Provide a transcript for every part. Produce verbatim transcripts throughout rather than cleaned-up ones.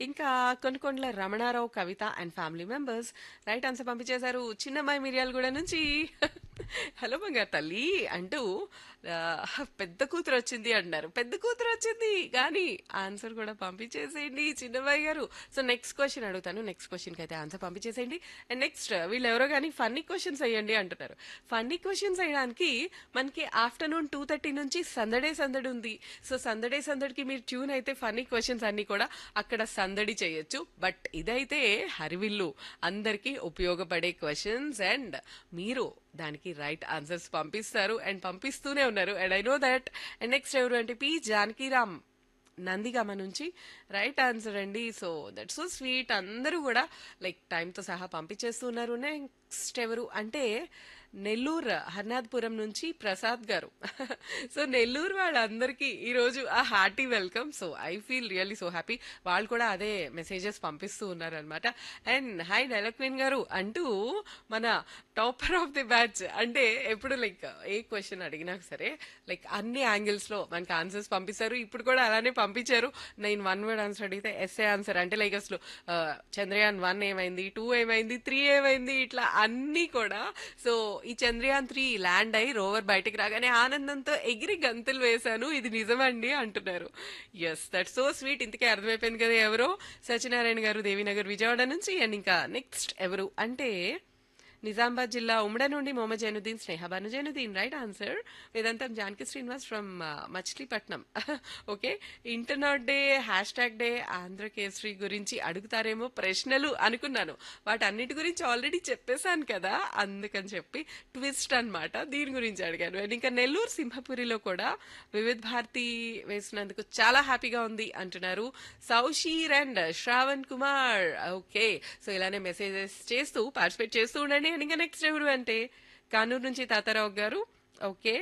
ఇంకా కొనుకొండల రమణారావు కవిత and family members right answer పంపించేశారు చిన్నమ్మాయి మిర్యాలగూడ నుంచి. హలో బంగారు తల్లి అంటూ ఆ, పెద్ద కూతురు వచ్చింది అంటున్నారు. పెద్ద కూతురు వచ్చింది కానీ ఆన్సర్ కూడా పంపించేసేయండి చిన్నమ్మాయి గారు. సో నెక్స్ట్ క్వశ్చన్ అడుగుతాను, నెక్స్ట్ క్వశ్చన్కి అయితే ఆన్సర్ పంపించేసేయండి. అండ్ నెక్స్ట్ వీళ్ళు ఎవరో కానీ ఫన్నీ క్వశ్చన్స్ వేయండి అంటున్నారు. ఫన్నీ క్వశ్చన్స్ వేయడానికి మనకి ఆఫ్టర్నూన్ టూ థర్టీ నుంచి సందడే సందడి ఉంది. సో సందడే సందడికి మీరు ట్యూన్ అయితే ఫన్నీ క్వశ్చన్స్ అన్ని కూడా అక్కడ సందడి చేయొచ్చు. బట్ ఇదైతే హరివిల్లు, అందరికీ ఉపయోగపడే క్వశ్చన్స్ అండ్ మీరు దానికి రైట్ ఆన్సర్స్ పంపిస్తారు అండ్ పంపిస్తూనే ఉన్నారు. And I know that. And next ఎవరు అంటే పి జానకిరామ్ నందిగామ నుంచి రైట్ ఆన్సర్ అండి. సో దట్ సో స్వీట్, అందరూ కూడా లైక్ టైంతో సహా పంపించేస్తున్నారు. నెక్స్ట్ ఎవరు అంటే నెల్లూరు హర్నాథ్పురం నుంచి ప్రసాద్ గారు. సో నెల్లూరు వాళ్ళందరికీ ఈరోజు ఆ hearty welcome. So I feel really so happy. వాళ్ళు కూడా అదే మెసేజెస్ పంపిస్తూ ఉన్నారు అనమాట. అండ్ హాయ్ డైలక్విన్ గారు అంటూ మన టాపర్ ఆఫ్ ది బ్యాచ్, అంటే ఎప్పుడు లైక్ ఏ క్వశ్చన్ అడిగినా సరే లైక్ అన్ని యాంగిల్స్ లో మనకి ఆన్సర్స్ పంపిస్తారు. ఇప్పుడు కూడా అలానే పంపించారు. నేను వన్ వర్డ్ ఆన్సర్ అడిగితే ఎస్ఏ ఆన్సర్, అంటే లైక్ అసలు ఆ, చంద్రయాన్ వన్ ఏమైంది, టూ ఏమైంది, త్రీ ఏమైంది, ఇట్లా అన్ని కూడా. సో ఈ చంద్రయాన్ త్రీ ల్యాండ్ అయి రోవర్ బయటికి రాగానే ఆనందంతో ఎగిరి గంతులు వేశాను, ఇది నిజమండి అంటున్నారు. Yes that so sweet. ఇంతకే అర్థమైపోయింది కదా ఎవరో. సత్యనారాయణ గారు దేవీనగర్ విజయవాడ నుంచి. అండ్ ఇంకా నెక్స్ట్ ఎవరు అంటే నిజామాబాద్ జిల్లా ఉమ్మడి నుండి మొహమ్మద్ జైనుద్దీన్ స్నేహ Banu Zainuddin right answer. Vedantam Janaki Srinivas from Machilipatnam. Okay, internet day, hash tag day, Andhrakesari గురించి అడుగుతారేమో ప్రశ్నలు అనుకున్నాను. వాటన్నిటి గురించి ఆల్రెడీ చెప్పేశాను కదా, అందుకని చెప్పి ట్విస్ట్ అన్నమాట, దీని గురించి అడిగాను. అండ్ ఇంకా నెల్లూరు సింహపురిలో కూడా వివిధ్ భారతి వేసినందుకు చాలా హ్యాపీగా ఉంది అంటున్నారు సౌషీర్ and Shravan Kumar. Okay, so ఇలానే మెసేజెస్ చేస్తూ పార్టిసిపేట్ చేస్తూ ఉండండి. అండ్ ఇంకా నెక్స్ట్ ఎవరు అంటే కానూరు నుంచి తాతారావు గారు. ఓకే,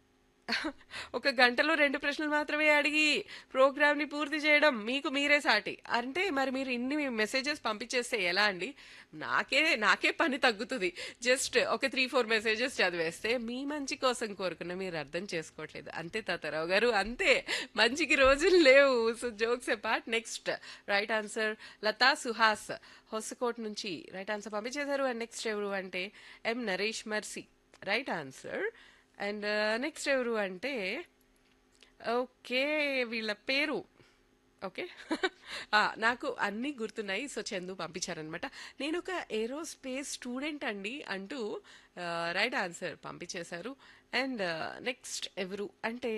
ఒక గంటలో రెండు ప్రశ్నలు మాత్రమే అడిగి ప్రోగ్రామ్ ని పూర్తి చేయడం మీకు మీరే సాటి. అంటే మరి మీరు ఇన్ని మెసేజెస్ పంపించేస్తే ఎలా అండి? నాకే నాకే పని తగ్గుతుంది. జస్ట్ ఒక త్రీ ఫోర్ మెసేజెస్ చదివేస్తే మీ మంచి కోసం కోరుకున్న మీరు అర్థం చేసుకోవట్లేదు అంతే తాతారావు గారు, అంతే. మంచికి రోజులు లేవు. So jokes a part. Next right answer Lata Suhas Hoskote నుంచి రైట్ ఆన్సర్ పంపించేశారు. అండ్ నెక్స్ట్ ఎవరు అంటే ఎం నరేష్ మర్సి రైట్ ఆన్సర్. అండ్ నెక్స్ట్ ఎవరు అంటే ఓకే వీళ్ళ పేరు ఓకే. ఆ, నాకు అన్నీ గుర్తున్నాయి. సో చందు పంపించారనమాట. నేను ఒక ఏరోస్పేస్ స్టూడెంట్ అండి అంటూ రైట్ ఆన్సర్ పంపించేశారు. అండ్ నెక్స్ట్ ఎవరు అంటే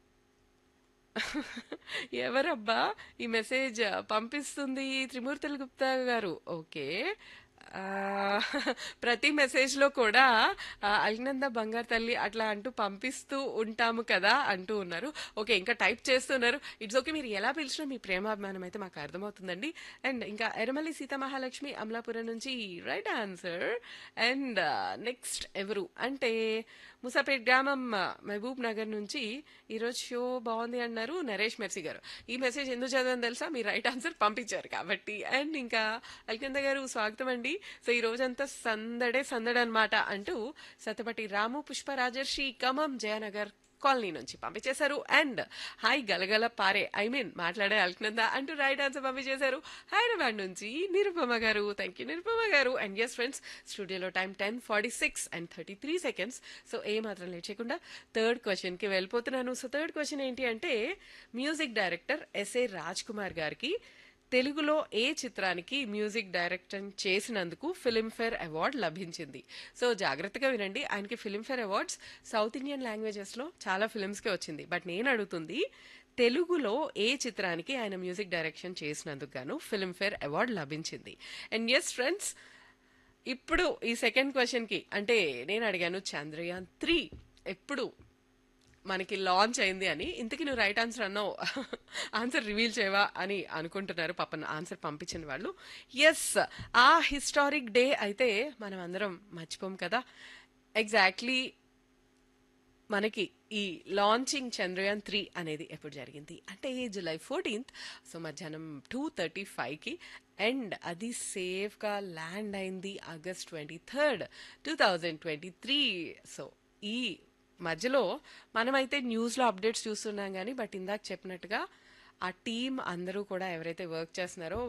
ఎవరబ్బా ఈ మెసేజ్ పంపిస్తుంది? త్రిమూర్తుల గుప్తా గారు. ఓకే, ఆ, ప్రతి మెసేజ్ లో కూడా ఆ, అల్నంద బంగారు తల్లి అట్లా అంటూ పంపిస్తూ ఉంటాము కదా అంటూ ఉన్నారు. ఓకే, ఇంకా టైప్ చేస్తున్నారు. ఇట్స్ ఓకే, మీరు ఎలా పిలిచినా మీ ప్రేమాభిమానం అయితే మాకు అర్థమవుతుందండి. అండ్ ఇంకా ఎరమల్లి సీతామహాలక్ష్మి అమలాపురం నుంచి రైట్ ఆన్సర్. అండ్ నెక్స్ట్ ఎవరు అంటే ముసాపేట్ గ్రామం ఆ, మహబూబ్ నగర్ నుంచి ఈరోజు షో బాగుంది అన్నారు నరేష్ మెర్సీ గారు. ఈ మెసేజ్ ఎందుకు చదవని తెలుసా, మీ రైట్ ఆన్సర్ పంపించారు కాబట్టి. అండ్ ఇంకా అల్కింద గారు స్వాగతం అండి. సో ఈ రోజంతా సందడే సందడి అనమాట అంటూ సతపటి రాము పుష్ప రాజర్షి ఖమ్మం జయనగర్ కాలనీ నుంచి పంపించేశారు. అండ్ హాయ్ గలగల పారే ఐ మీన్ మాట్లాడే అల్కనంద అంటూ రైట్ ఆన్సర్ పంపించేశారు హైదరాబాద్ నుంచి నిరుపమ గారు. థ్యాంక్ యూ నిరుపమ గారు. అండ్ ఎస్ ఫ్రెండ్స్, స్టూడియోలో time ten forty six and thirty three seconds. So ఏ మాత్రం లేట్ చేయకుండా థర్డ్ క్వశ్చన్కి వెళ్ళిపోతున్నాను. సో థర్డ్ క్వశ్చన్ ఏంటి అంటే music director SA Raj Kumar గారికి తెలుగులో ఏ చిత్రానికి మ్యూజిక్ డైరెక్టర్ చేసినందుకు ఫిలింఫేర్ అవార్డు లభించింది? సో జాగ్రత్తగా వినండి, ఆయనకి ఫిలింఫేర్ అవార్డ్స్ సౌత్ ఇండియన్ లాంగ్వేజెస్లో చాలా ఫిలిమ్స్కే వచ్చింది. బట్ నేను అడుగుతుంది తెలుగులో ఏ చిత్రానికి ఆయన మ్యూజిక్ డైరెక్షన్ చేసినందుకు గాను ఫిలింఫేర్ అవార్డు లభించింది? అండ్ ఎస్ ఫ్రెండ్స్, ఇప్పుడు ఈ సెకండ్ క్వశ్చన్కి అంటే నేను అడిగాను చంద్రయాన్ త్రీ ఎప్పుడు మనకి లాంచ్ అయింది అని. ఇంతకీ నువ్వు రైట్ ఆన్సర్ అన్నావు, ఆన్సర్ రివీల్ చేయవా అని అనుకుంటున్నారు పాపన్ ఆన్సర్ పంపించిన వాళ్ళు. ఎస్, ఆ హిస్టారిక్ డే అయితే మనం అందరం మర్చిపోం కదా. ఎగ్జాక్ట్లీ మనకి ఈ లాంచింగ్ చంద్రయాన్ త్రీ అనేది ఎప్పుడు జరిగింది అంటే జూలై ఫోర్టీన్త్. సో మధ్యాహ్నం టూ థర్టీ ఫైవ్కి. అండ్ అది సేఫ్గా ల్యాండ్ అయింది August twenty third two thousand twenty three. So ఈ మధ్యలో మనమైతే న్యూస్లో అప్డేట్స్ చూస్తున్నాం కానీ బట్ ఇందాక చెప్పినట్టుగా ఆ టీం అందరూ కూడా ఎవరైతే వర్క్ చేస్తున్నారో